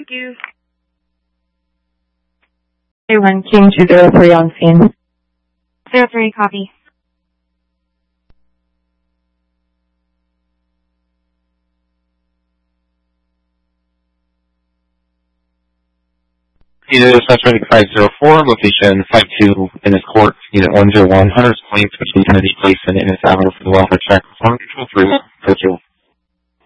Thank you. A1 King 203 on scene. 03, copy. Unit suspect 504, location 52 in his court, Unit 101, Hunter's Point, which is going to be placed in his hour for the welfare check. Phone control 3,